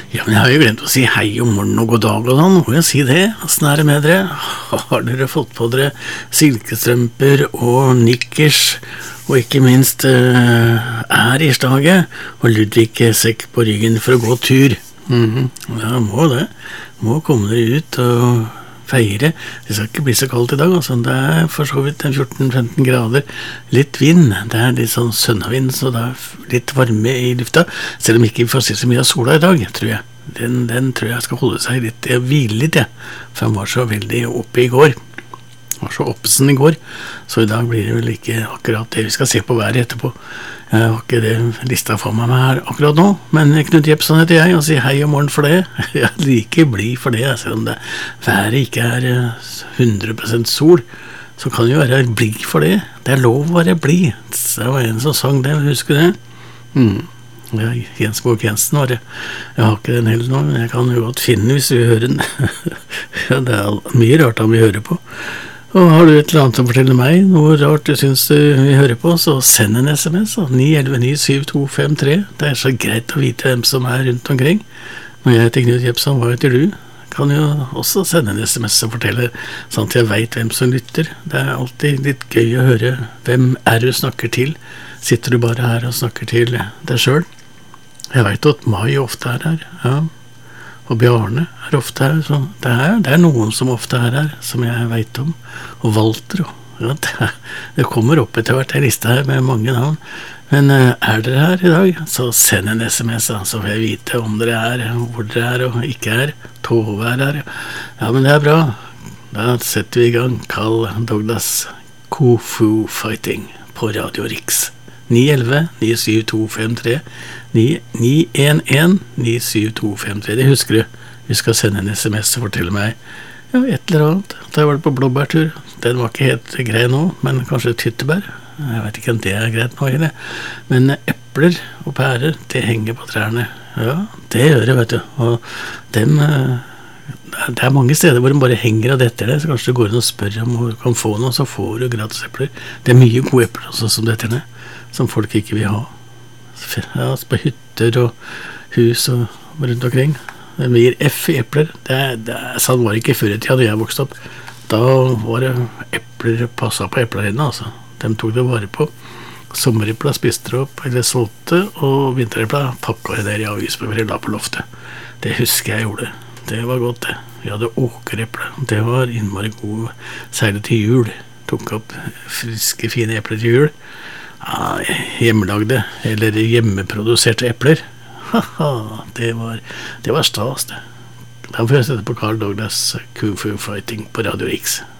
Ja, men jeg har jo glemt å si hei og morgen og god dag og sånn, må jeg si det? Hvordan er det med dere? Har dere fått på dere silkestrømper og nikkers, og ikke minst i staget, og Ludvig-sekk på ryggen for å gå tur? Ja, må det. Må komme dere ut og feire. Det skal ikke bli så kaldt i dag, altså. Det er for så vidt 14-15 grader. Litt vind. Det er litt sånn sønnavind, så det er litt varme i lufta. Selv om ikke vi får se så mye av sola i dag, tror jeg. Den tror jeg skal holde seg litt, hvile litt, for den var så veldig oppe i går. Den var så oppesen i går, så i dag blir det vel ikke akkurat det. Vi skal se på været etterpå. Jeg har ikke det lista for meg her akkurat nå, men Knut Jepsen heter jeg, og sier hei og morgen for det. Jeg liker bli for det, selv om det været ikke er 100% sol, så kan det jo være bli for det. Det er lov å være bli. Det var en som sang det, husker du det? Ja, Jens Borg Jensen var det. Jeg har ikke den heller nå, men jeg kan jo godt finne hvis vi hører den. Ja, det er mye rart han vil høre på. Og har du et eller annet som forteller meg noe rart du synes du vil høre på, så send en sms, 911-97253. Det er så greit å vite hvem som er rundt omkring. Når jeg heter Knut Jepsen, hva heter du? Kan jo også sende en sms og fortelle, sånn at jeg vet hvem som lytter. Det er alltid litt gøy å høre hvem er du snakker til. Sitter du bare her og snakker til deg selv? Jeg vet at Mai ofte er her, ja. Og Bjarne er ofte her, så det er noen som ofte er her, som jeg vet om. Og Walter, ja, det kommer opp etter hvert en liste her med mange navn. Men er dere her i dag, så send en sms, så får jeg vite om dere er, hvor dere er og ikke er. Tove er her, ja, men det er bra. Da setter vi i gang Carl Douglas Kung-Fu Fighting på Radio Riks. 911-97253 911-97253. Det husker du. Vi skal sende en sms og fortelle meg et eller annet. Da jeg var på blåbærtur. Den var ikke helt grei nå, men kanskje tyttebær. Jeg vet ikke om det er greit nå heller. Men epler og pærer, det henger på trærne. Ja, det gjør det, vet du. Og dem, det er mange steder hvor de bare henger av dette, så kanskje det går inn og spør om du kan få noe, så får du gratis epler. Det er mye gode epler også som dette, som folk ikke vil ha. Ja, på hytter og hus og rundt omkring. Det blir F i epler. Sånn var det ikke før i tida da jeg vokste opp. Da var det epler, passet på eplerene, altså. De tok det vare på. Sommerepla spiste det opp, eller solgte, og vinterepla pakket det der i avispapir la på loftet. Det husker jeg gjorde. Det var godt, det. Vi hadde åkereple. Det var innmari god, særlig til jul. Tok opp friske, fine epler til jul. Ja, hjemmelagde, eller hjemmeproduserte epler. Haha, det var stas, det. Da får jeg sette på Carl Douglas Kung-Fu Fighting på Radio Riks.